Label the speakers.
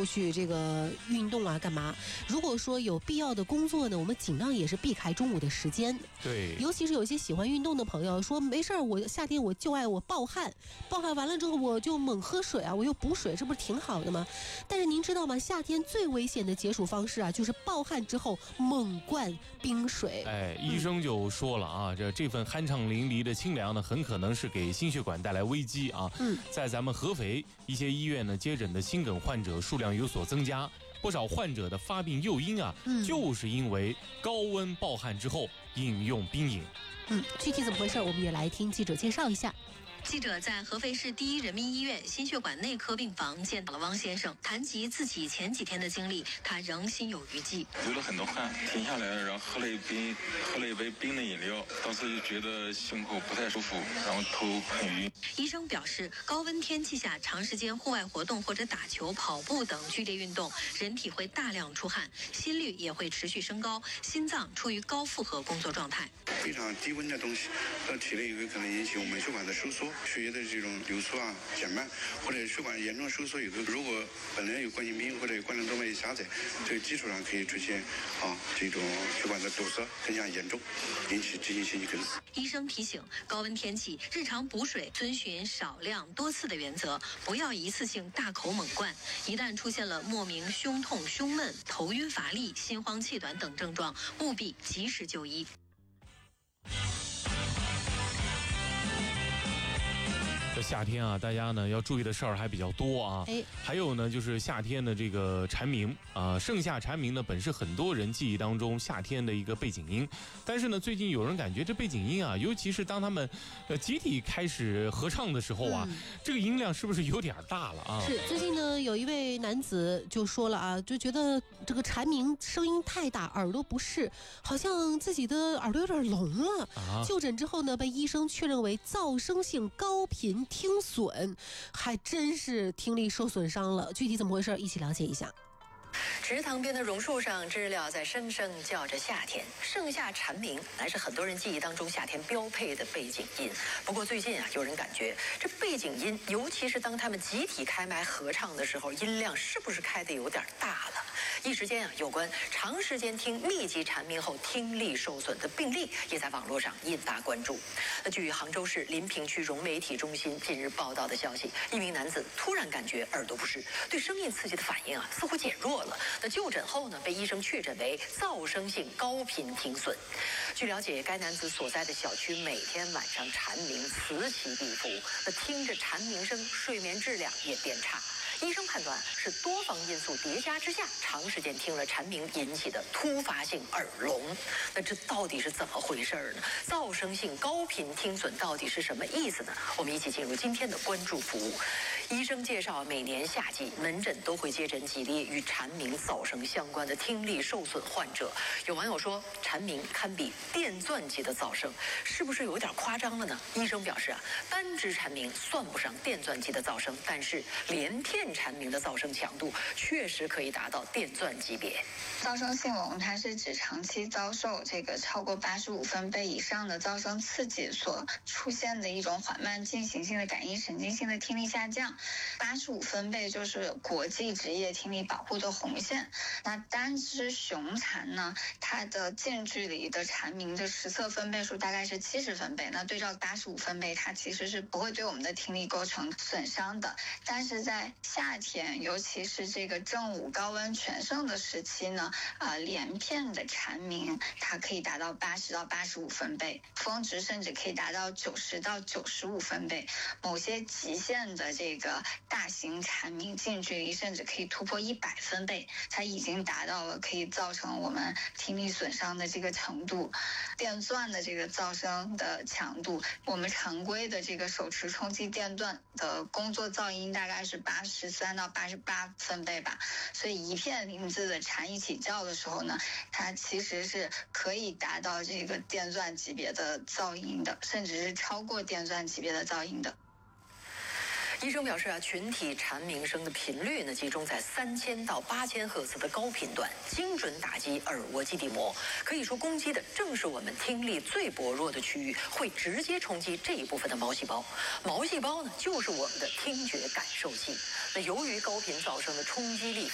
Speaker 1: 出去这个运动啊干嘛。如果说有必要的工作呢，我们尽量也是避开中午的时间。
Speaker 2: 对，
Speaker 1: 尤其是有一些喜欢运动的朋友说，没事儿，我夏天我就爱我暴汗，暴汗完了之后我就猛喝水啊，我又补水，这不是挺好的吗？但是您知道吗？夏天最危险的解暑方式啊，就是暴汗之后猛灌冰水。
Speaker 2: 医生就说了啊，这份酣畅淋漓的清凉呢，很可能是给心血管带来危机啊。在咱们合肥一些医院呢，接诊的心梗患者数量有所增加，不少患者的发病诱因啊，就是因为高温暴汗之后饮用冰饮。
Speaker 1: 具体怎么回事，我们也来听记者介绍一下。
Speaker 3: 记者在合肥市第一人民医院心血管内科病房见到了汪先生，谈及自己前几天的经历，他仍心有余悸。
Speaker 4: 流了很多汗，停下来了，然后喝了一杯冰的饮料，当时就觉得胸口不太舒服，然后头很晕。
Speaker 3: 医生表示，高温天气下长时间户外活动或者打球、跑步等剧烈运动，人体会大量出汗，心率也会持续升高，心脏处于高负荷工作状态。
Speaker 5: 非常低温的东西到体内有可能引起我们血管的收缩，血液的这种流出啊减慢，或者血管严重收缩以后，如果本来有冠心病或者有冠状动脉狭窄，这个基础上可以出现这种血管的堵塞更加严重，引起急性心肌梗死。
Speaker 3: 医生提醒，高温天气日常补水遵循少量多次的原则，不要一次性大口猛灌。一旦出现了莫名胸痛、胸闷、头晕乏力、心慌气短等症状，务必及时就医。
Speaker 2: 这夏天啊，大家呢要注意的事儿还比较多啊。还有呢，就是夏天的这个蝉鸣啊，盛夏蝉鸣呢，本是很多人记忆当中夏天的一个背景音。但是呢，最近有人感觉这背景音啊，尤其是当他们集体开始合唱的时候啊，这个音量是不是有点大了啊？
Speaker 1: 是，最近呢有一位男子就说了啊，就觉得这个蝉鸣声音太大，耳朵不适，好像自己的耳朵有点聋了。就诊之后呢，被医生确认为噪声性高频听损，还真是听力受损伤了。具体怎么回事，一起了解一下。
Speaker 3: 池塘边的榕树上，知了在声声叫着夏天。盛夏蝉鸣乃是很多人记忆当中夏天标配的背景音。不过最近啊，有人感觉这背景音，尤其是当他们集体开麦合唱的时候，音量是不是开得有点大了？一时间啊，有关长时间听密集蝉鸣后听力受损的病例，也在网络上引发关注。据杭州市临平区融媒体中心近日报道的消息，一名男子突然感觉耳朵不适，对声音刺激的反应啊似乎减弱了。就诊后呢，被医生确诊为噪声性高频听损。据了解，该男子所在的小区每天晚上蝉鸣此起彼伏，听着蝉鸣声，睡眠质量也变差。医生判断是多方因素叠加之下，长时间听了蝉鸣引起的突发性耳聋。那这到底是怎么回事呢？噪声性高频听损到底是什么意思呢？我们一起进入今天的关注服务。医生介绍，每年夏季门诊都会接诊几例与蝉鸣噪声相关的听力受损患者。有网友说，蝉鸣堪比电钻级的噪声，是不是有点夸张了呢？医生表示啊，单支蝉鸣算不上电钻级的噪声，但是连片蝉鸣的噪声强度确实可以达到电钻级别。
Speaker 6: 噪声性聋，它是指长期遭受这个超过85分贝以上的噪声刺激所出现的一种缓慢进行性的感应神经性的听力下降。85分贝就是国际职业听力保护的红线。那单支雄蝉呢，它的近距离的蝉鸣的实测分贝数大概是70分贝，那对照85分贝，它其实是不会对我们的听力构成损伤的。但是在夏天，尤其是这个正午高温全盛的时期呢，连片的蝉鸣它可以达到80到85分贝，峰值甚至可以达到90到95分贝。某些极限的这个大型蝉鸣近距离甚至可以突破100分贝，它已经达到了可以造成我们听力损伤的这个程度。电钻的这个噪声的强度，我们常规的这个手持冲击电钻的工作噪音大概是83到88分贝吧，所以一片林子的蝉一起叫的时候呢，它其实是可以达到这个电钻级别的噪音的，甚至是超过电钻级别的噪音的。
Speaker 3: 医生表示啊，群体蝉鸣声的频率呢，集中在3000到8000赫兹的高频段，精准打击耳蜗基底膜。可以说，攻击的正是我们听力最薄弱的区域，会直接冲击这一部分的毛细胞。毛细胞呢，就是我们的听觉感受器。那由于高频噪声的冲击力